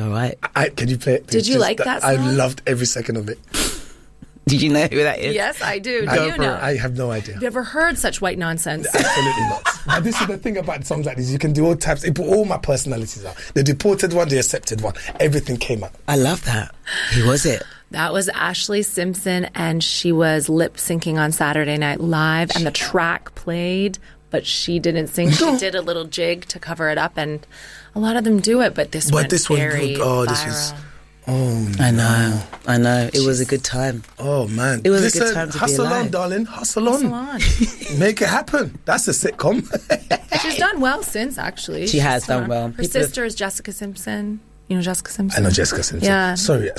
All right. Can you play it? Did you like that song? I loved every second of it. Did you know who that is? Yes, I do. Do you know? I have no idea. Have you ever heard such white nonsense? Absolutely not. And this is the thing about songs like this. You can do all types. They put all my personalities out. The deported one, the accepted one. Everything came out. I love that. Who was it? That was Ashley Simpson, and she was lip syncing on Saturday Night Live, and the track played, but she didn't sing. She did a little jig to cover it up, and a lot of them do it, but this went very viral. This was... Oh, I know. It was a good time. Oh, man. It was a good time to be alive. Hustle on, darling. Hustle on. Make it happen. That's a sitcom. She's done well since, actually. She has done well. Her sister is Jessica Simpson. You know Jessica Simpson? I know Jessica Simpson. Yeah. Sorry.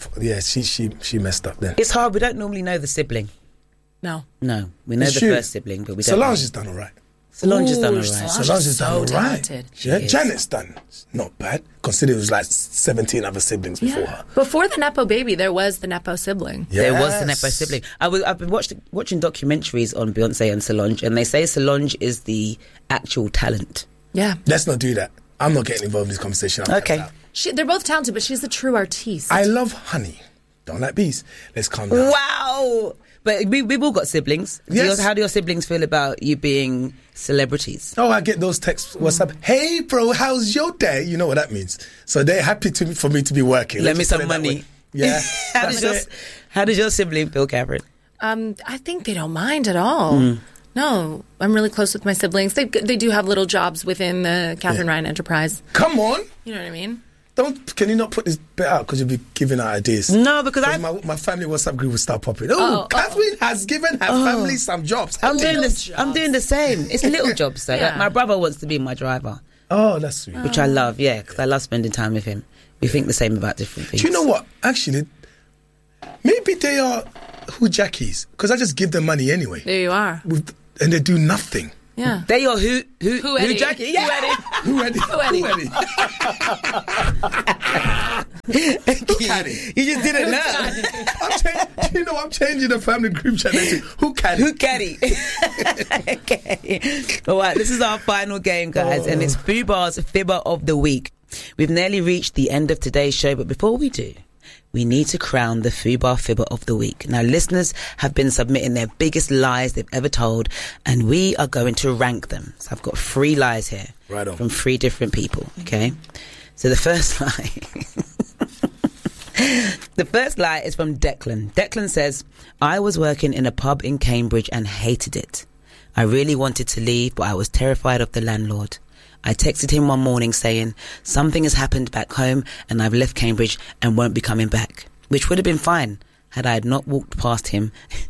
She messed up then. It's hard. We don't normally know the sibling. No. We know the first sibling, but we don't. Solange has done all right. Solange has done all right. Solange has done all right. Yeah, Janet's done not bad. Considering it was like 17 other siblings before her. Before the Nepo baby, there was the Nepo sibling. Yes. There was the Nepo sibling. I've been watching documentaries on Beyonce and Solange, and they say Solange is the actual talent. Yeah. Let's not do that. I'm not getting involved in this conversation. Okay. They're both talented, but she's the true artiste. I love honey. Don't like bees. Let's calm down. Wow. But we've all got siblings. Yes. How do your siblings feel about you being celebrities? Oh, I get those texts. What's up? Hey, bro, how's your day? You know what that means. So they're happy for me to be working. Let me some money. Yeah. How does your sibling feel, Catherine? I think they don't mind at all. No, I'm really close with my siblings. They do have little jobs within the Catherine Ryan enterprise. Come on. You know what I mean? Can you not put this bit out because you'll be giving out ideas? No, because my family WhatsApp group will start popping. Catherine has given her family some jobs. I'm doing the same. It's little jobs though. Like, my brother wants to be my driver. Oh, that's sweet. Which I love, because I love spending time with him. We think the same about different things. Do you know what? Actually, maybe they are who Jackies because I just give them money anyway. There you are. And they do nothing. Yeah. They are who Jackie? Yeah. Who Eddie? You just didn't know. I'm changing the family group chat to Who Caddy? Okay. All right, this is our final game, guys, and it's Fubar's Fibber of the Week. We've nearly reached the end of today's show, but before we do, we need to crown the Fubar Fibber of the Week. Now, listeners have been submitting their biggest lies they've ever told, and we are going to rank them. So I've got 3 lies here from 3 different people, okay? So the first lie is from Declan. Declan says, I was working in a pub in Cambridge and hated it. I really wanted to leave, but I was terrified of the landlord. I texted him one morning saying, something has happened back home and I've left Cambridge and won't be coming back. Which would have been fine had I not walked past him.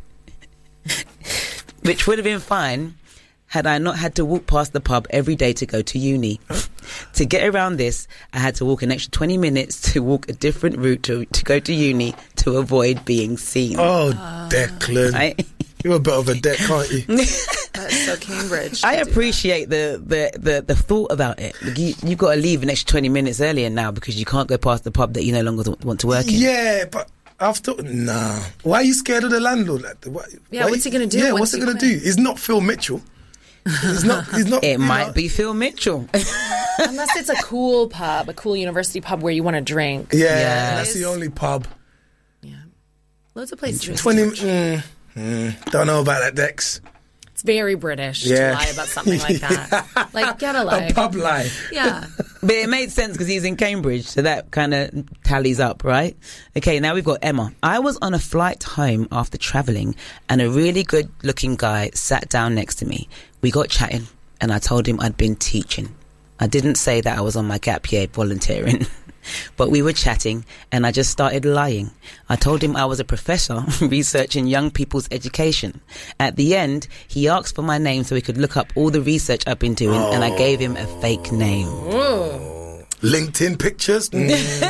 Which would have been fine had I not had to walk past the pub every day to go to uni. To get around this, I had to walk an extra 20 minutes to walk a different route to go to uni to avoid being seen. Oh, Declan. You're a bit of a deck, can't you? That's so Cambridge. I appreciate the thought about it. Like you've got to leave an extra 20 minutes earlier now because you can't go past the pub that you no longer want to work in. Yeah, but why are you scared of the landlord? What's he going to do? Yeah, what's he going to do? He's not Phil Mitchell. He's not. It might be Phil Mitchell. Unless it's a cool pub, a cool university pub where you want to drink. Yeah, that's the only pub. Yeah. Loads of places. 20... don't know about that, Dex. It's very British to lie about something like that. Like, get a life. A pub lie. Yeah. But it made sense because he's in Cambridge, so that kind of tallies up, right? Okay, now we've got Emma. I was on a flight home after travelling and a really good-looking guy sat down next to me. We got chatting and I told him I'd been teaching. I didn't say that I was on my gap year volunteering. But we were chatting and I just started lying. I told him I was a professor researching young people's education. At the end, he asked for my name so he could look up all the research I've been doing and I gave him a fake name. LinkedIn pictures? The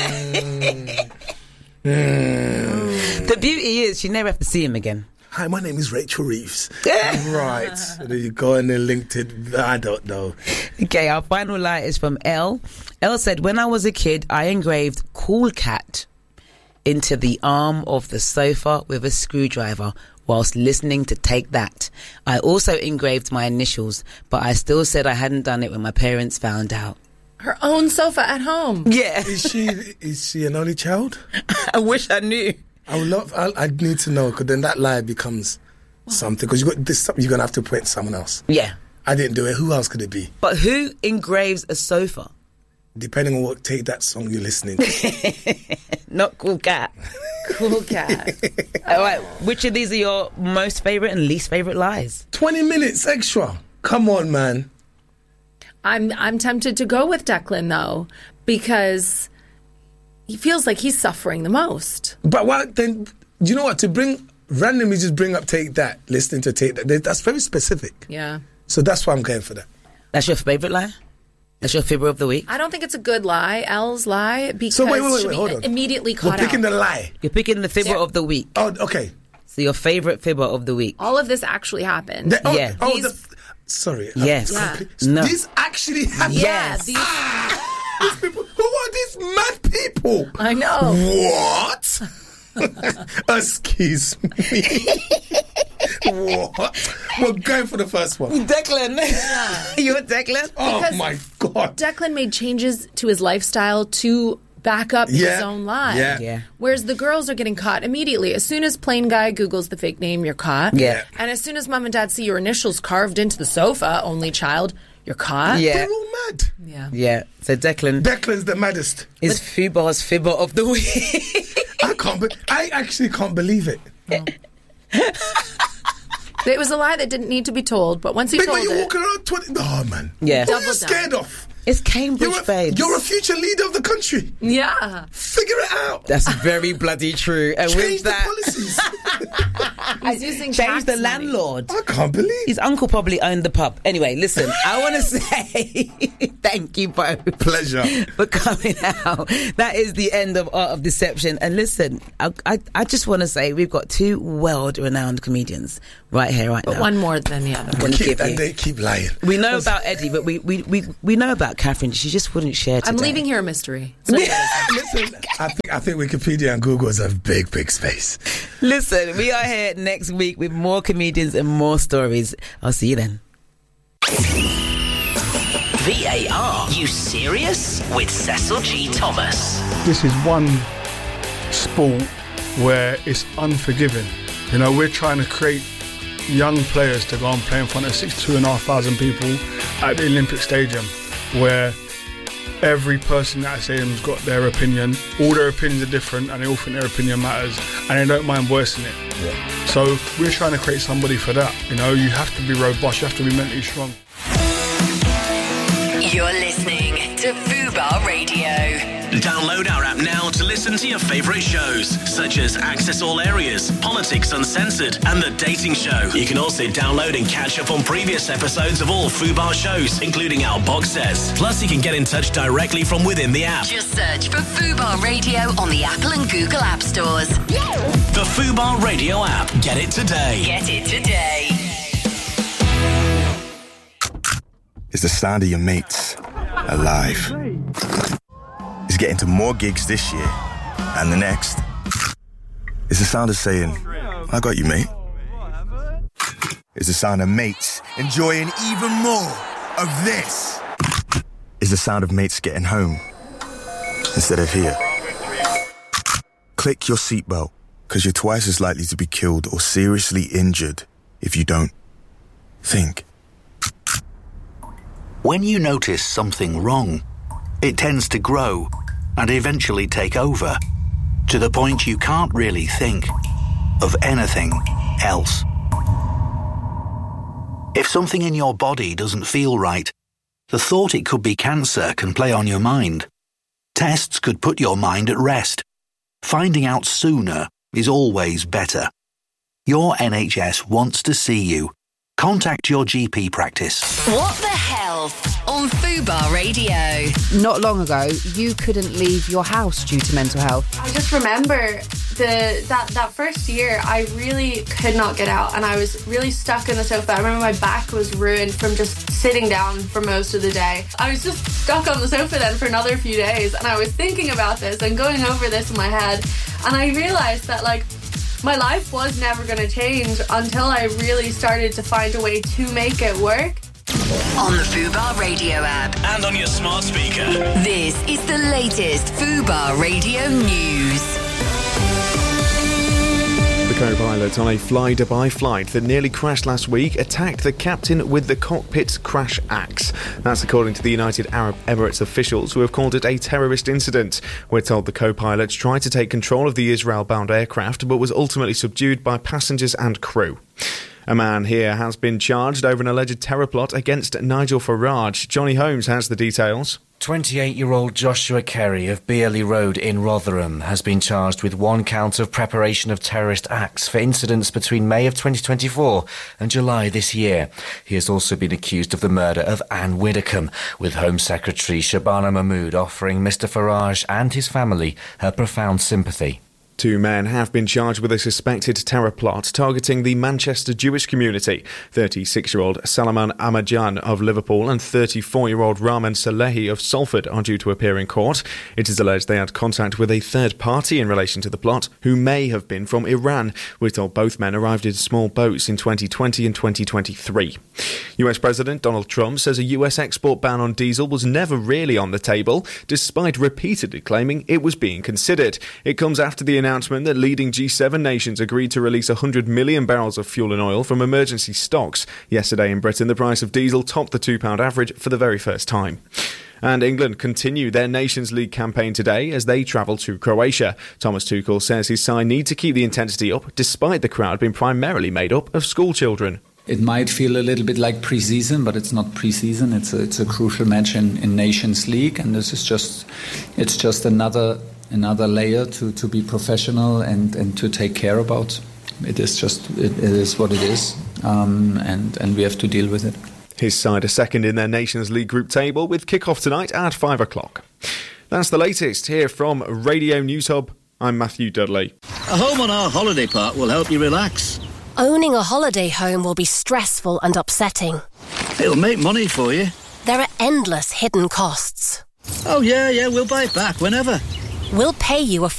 beauty is you never have to see him again. Hi, my name is Rachel Reeves. Right. So there you go and then LinkedIn. I don't know. Okay, our final lie is from Elle. Elle said, when I was a kid, I engraved Cool Cat into the arm of the sofa with a screwdriver whilst listening to Take That. I also engraved my initials, but I still said I hadn't done it when my parents found out. Her own sofa at home. Yeah. Is she an only child? I wish I knew. I need to know, because then that lie becomes something. Because you're going to have to put it to someone else. Yeah. I didn't do it. Who else could it be? But who engraves a sofa? Depending on what Take That song you're listening to. Not Cool Cat. Cool cat. All right. Which of these are your most favourite and least favourite lies? 20 minutes extra. Come on, man. I'm tempted to go with Declan, though, because he feels like he's suffering the most. But what then? Do you know what? Randomly just bring up Take That, listening to Take That. That's very specific. Yeah. So that's why I'm going for that. That's your favourite lie? That's your fibber of the week? I don't think it's a good lie, Elle's lie, because So wait, she'll hold be on. immediately caught We're picking out. the lie. You're picking the fibber of the week. Oh, okay. So your favourite fibber of the week. All of this actually happened. Yeah. Sorry. Yes. Yeah. No. This actually happened. Yeah, Yes. These people. Who are these mad people? I know. What? Excuse me. What? We're going for the first one. Declan. You're Declan? Oh Because my God. Declan made changes to his lifestyle to back up his own lie. Yeah. Whereas the girls are getting caught immediately. As soon as plain guy Googles the fake name, you're caught. Yeah. And as soon as mom and dad see your initials carved into the sofa, only child, you're caught. Yeah. They're all mad. Yeah. Yeah. So Declan's the maddest. is Fubar's fibber of the week. I actually can't believe it. It was a lie that didn't need to be told, but once he But told you're it, walking around 20. Oh, man. Yeah. What are you Double down. scared of? It's Cambridge, babes. You're a future leader of the country. yeah. Figure it out. That's very bloody true. And Change with the that, policies. He's using change tax the money. landlord. I can't believe. His uncle probably owned the pub. Anyway, listen, I want to say thank you both. Pleasure. For coming out. That is the end of Art of Deception. And listen, I just want to say we've got two world-renowned comedians right here, right But now. one more than the other. Gonna give you. They keep lying. We know about Eddie, but we know about Catherine. She just wouldn't share today. I'm leaving here a mystery. It's not Listen, I think Wikipedia and Google is a big, big space. Listen, we are here next week with more comedians and more stories. I'll see you then. VAR, you serious? With Cecil G. Thomas. This is one sport where it's unforgiving. You know, we're trying to create young players to go and play in front of 2,500 people at the Olympic Stadium, where every person in that stadium's got their opinion. All their opinions are different, and they all think their opinion matters, and they don't mind voicing it. Yeah. So we're trying to create somebody for that. You know, you have to be robust, you have to be mentally strong. You're listening to Fubar Radio. Download our app now to listen to your favourite shows, such as Access All Areas, Politics Uncensored, and The Dating Show. You can also download and catch up on previous episodes of all Fubar shows, including our box sets. Plus, you can get in touch directly from within the app. Just search for Fubar Radio on the Apple and Google App Stores. The Fubar Radio app. Get it today. Get it today. It's the sound of your mates alive. It's getting to more gigs this year and the next. It's the sound of saying, I got you, mate. It's the sound of mates enjoying even more of this. It's the sound of mates getting home instead of here. Click your seatbelt, because you're twice as likely to be killed or seriously injured if you don't. Think. When you notice something wrong, it tends to grow and eventually take over, to the point you can't really think of anything else. If something in your body doesn't feel right, the thought it could be cancer can play on your mind. Tests could put your mind at rest. Finding out sooner is always better. Your NHS wants to see you. Contact your GP practice. What the Health on Fubar Radio. Not long ago, you couldn't leave your house due to mental health. I just remember that first year, I really could not get out, and I was really stuck in the sofa. I remember my back was ruined from just sitting down for most of the day. I was just stuck on the sofa then for another few days, and I was thinking about this and going over this in my head, and I realised that, like, my life was never going to change until I really started to find a way to make it work. On the Fubar Radio app. And on your smart speaker. This is the latest Fubar Radio news. The co-pilot on a fly-Dubai flight that nearly crashed last week attacked the captain with the cockpit's crash axe. That's according to the United Arab Emirates officials, who have called it a terrorist incident. We're told the co-pilot tried to take control of the Israel-bound aircraft but was ultimately subdued by passengers and crew. A man here has been charged over an alleged terror plot against Nigel Farage. Johnny Holmes has the details. 28-year-old Joshua Kerry of Beerley Road in Rotherham has been charged with 1 count of preparation of terrorist acts for incidents between May of 2024 and July this year. He has also been accused of the murder of Anne Widdecombe, with Home Secretary Shabana Mahmood offering Mr Farage and his family her profound sympathy. 2 men have been charged with a suspected terror plot targeting the Manchester Jewish community. 36-year-old Salman Ahmadjan of Liverpool and 34-year-old Rahman Salehi of Salford are due to appear in court. It is alleged they had contact with a third party in relation to the plot, who may have been from Iran. We're told both men arrived in small boats in 2020 and 2023. US President Donald Trump says a US export ban on diesel was never really on the table, despite repeatedly claiming it was being considered. It comes after the announcement that leading G7 nations agreed to release 100 million barrels of fuel and oil from emergency stocks. Yesterday in Britain, the price of diesel topped the £2 average for the very first time. And England continue their Nations League campaign today as they travel to Croatia. Thomas Tuchel says his side need to keep the intensity up, despite the crowd being primarily made up of school children. It might feel a little bit like pre-season, but it's not pre-season. It's a crucial match in Nations League, and this is just another layer to be professional and to take care about. It is what it is, and we have to deal with it. His side are second in their Nations League group table, with kick-off tonight at 5 o'clock. That's the latest here from Radio News Hub. I'm Matthew Dudley. A home on our holiday park will help you relax. Owning a holiday home will be stressful and upsetting. It'll make money for you. There are endless hidden costs. Oh, yeah, we'll buy it back whenever. We'll pay you a